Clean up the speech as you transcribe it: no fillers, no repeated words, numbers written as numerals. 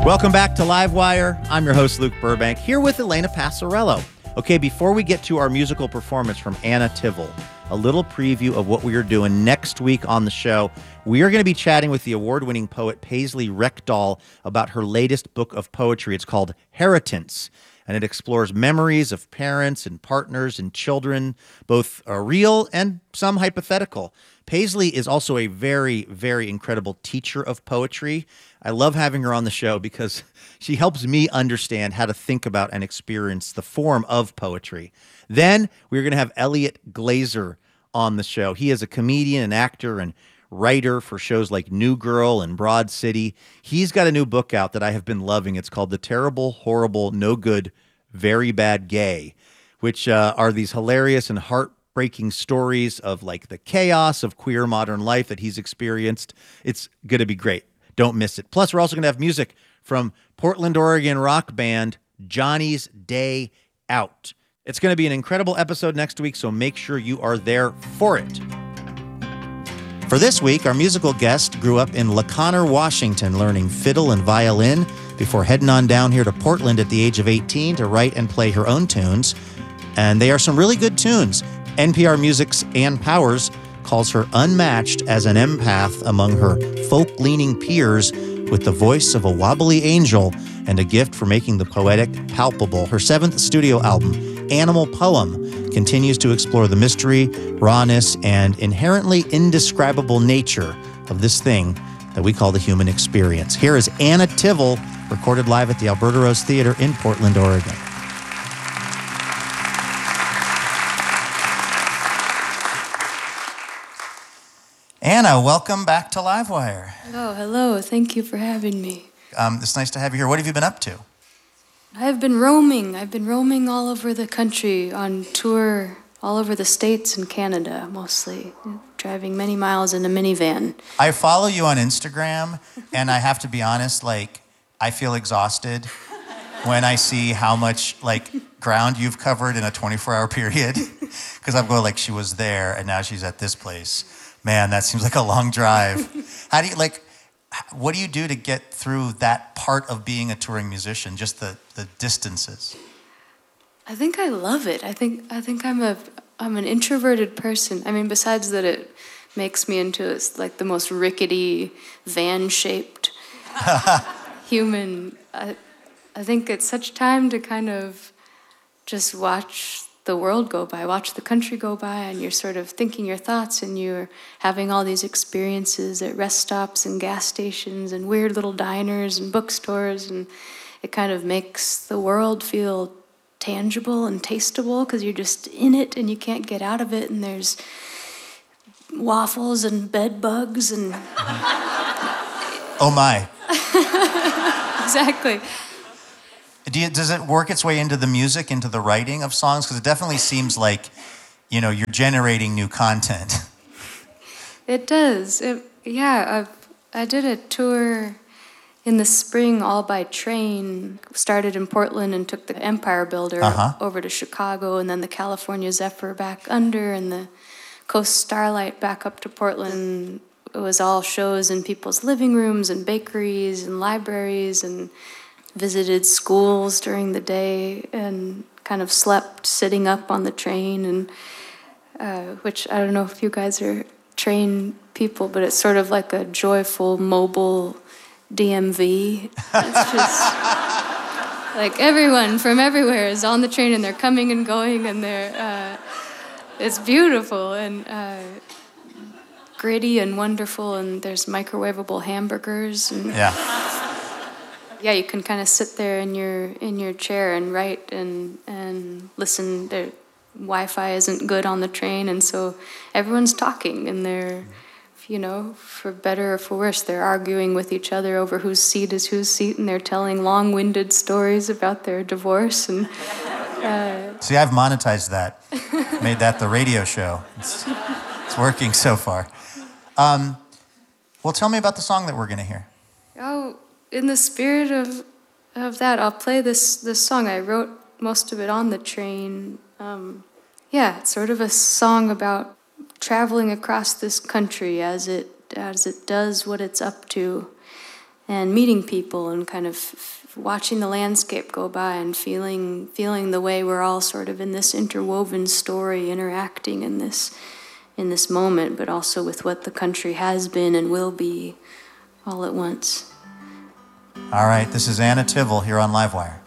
Welcome back to Livewire. I'm your host, Luke Burbank, here with Elena Passarello. Okay, before we get to our musical performance from Anna Tivel, a little preview of what we are doing next week on the show. We are going to be chatting with the award-winning poet Paisley Rekdal about her latest book of poetry. It's called Heritance, and it explores memories of parents and partners and children, both real and some hypothetical. Paisley is also a very, very incredible teacher of poetry. I love having her on the show because she helps me understand how to think about and experience the form of poetry. Then we're going to have Elliot Glazer on the show. He is a comedian and actor and writer for shows like New Girl and Broad City. He's got a new book out that I have been loving. It's called The Terrible, Horrible, No Good, Very Bad Gay, which are these hilarious and heartbreaking stories of like the chaos of queer modern life that he's experienced. It's going to be great. Don't miss it. Plus, we're also going to have music from Portland, Oregon rock band Johnny's Day Out. It's going to be an incredible episode next week, so make sure you are there for it. For this week, our musical guest grew up in LaConner, Washington, learning fiddle and violin before heading on down here to Portland at the age of 18 to write and play her own tunes. And they are some really good tunes. NPR Music's Ann Powers calls her unmatched as an empath among her folk-leaning peers with the voice of a wobbly angel and a gift for making the poetic palpable. Her 7th studio album, Animal Poem, continues to explore the mystery, rawness, and inherently indescribable nature of this thing that we call the human experience. Here is Anna Tivel, recorded live at the Alberta Rose Theater in Portland, Oregon. Anna, welcome back to Livewire. Hello. Thank you for having me. It's nice to have you here. What have you been up to? I've been roaming all over the country on tour, all over the States and Canada, mostly, driving many miles in a minivan. I follow you on Instagram, and I have to be honest, I feel exhausted when I see how much, ground you've covered in a 24-hour period. Because I'm going, she was there, and now she's at this place. Man, that seems like a long drive. How do you, what do you do to get through that part of being a touring musician, just the distances? I think I love it. I think I'm an introverted person. I mean, besides that it makes me into the most rickety, van-shaped human. I think it's such time to kind of just watch the world go by, watch the country go by, and you're sort of thinking your thoughts, and you're having all these experiences at rest stops and gas stations and weird little diners and bookstores, and it kind of makes the world feel tangible and tasteable because you're just in it and you can't get out of it, and there's waffles and bed bugs and... Oh my. Exactly. Does it work its way into the music, into the writing of songs? Because it definitely seems like, you're generating new content. It does. I did a tour in the spring all by train. Started in Portland and took the Empire Builder over to Chicago, and then the California Zephyr back under, and the Coast Starlight back up to Portland. It was all shows in people's living rooms and bakeries and libraries, and visited schools during the day and kind of slept sitting up on the train, and which I don't know if you guys are train people, but it's sort of like a joyful mobile DMV. It's just everyone from everywhere is on the train, and they're coming and going, and it's beautiful and gritty and wonderful, and there's microwavable hamburgers and yeah, you can kind of sit there in your chair and write and listen. Their Wi-Fi isn't good on the train, and so everyone's talking, and they're, for better or for worse, they're arguing with each other over whose seat is whose seat, and they're telling long-winded stories about their divorce. And see, I've monetized that, made that the radio show. It's working so far. Well, tell me about the song that we're going to hear. Oh. In the spirit of that, I'll play this song. I wrote most of it on the train. It's sort of a song about traveling across this country as it does what it's up to, and meeting people and kind of watching the landscape go by and feeling the way we're all sort of in this interwoven story, interacting in this moment, but also with what the country has been and will be all at once. All right, this is Anna Tivel here on Livewire.